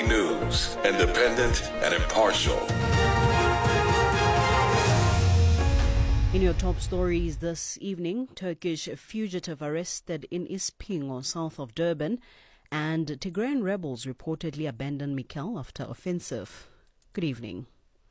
news, independent and impartial. In your top stories this evening, Turkish fugitive arrested in Ispingo, south of Durban, and Tigrayan rebels reportedly abandoned Mekelle after offensive. Good evening.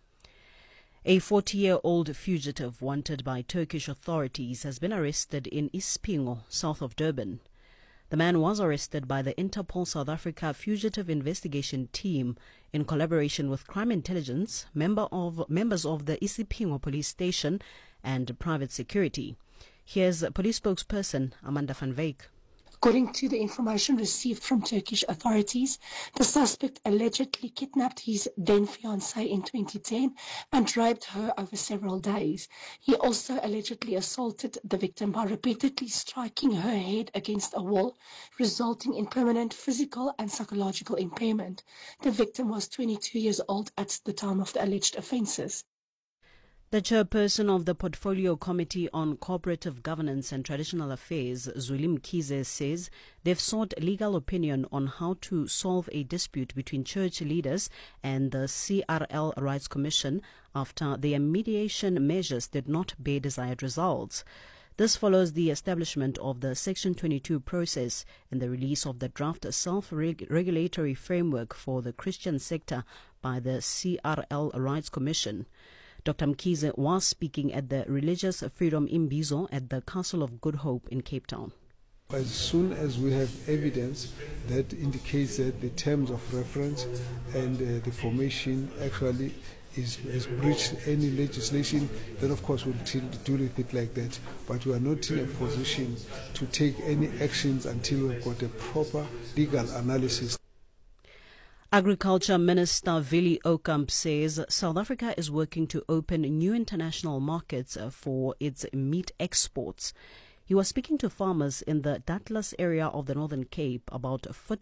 A 40-year-old fugitive wanted by Turkish authorities has been arrested in Ispingo, south of Durban. The man was arrested by the Interpol South Africa Fugitive Investigation Team in collaboration with Crime Intelligence, members of the Ispingo police station, and private security. Here's police spokesperson Amanda van Wyk. According to the information received from Turkish authorities, the suspect allegedly kidnapped his then-fiancée in 2010 and raped her over several days. He also allegedly assaulted the victim by repeatedly striking her head against a wall, resulting in permanent physical and psychological impairment. The victim was 22 years old at the time of the alleged offences. The chairperson of the Portfolio Committee on Cooperative Governance and Traditional Affairs, Zweli Mkhize, says they've sought legal opinion on how to solve a dispute between church leaders and the CRL Rights Commission after their mediation measures did not bear desired results. This follows the establishment of the Section 22 process and the release of the draft self-regulatory framework for the Christian sector by the CRL Rights Commission. Dr. Mkhize was speaking at the Religious Freedom Imbizo at the Castle of Good Hope in Cape Town. As soon as we have evidence that indicates that the terms of reference and the formation actually has breached any legislation, then of course we'll deal with it like that. But we are not in a position to take any actions until we've got a proper legal analysis. Agriculture Minister Willie Oukamp says South Africa is working to open new international markets for its meat exports. He was speaking to farmers in the Datlas area of the Northern Cape about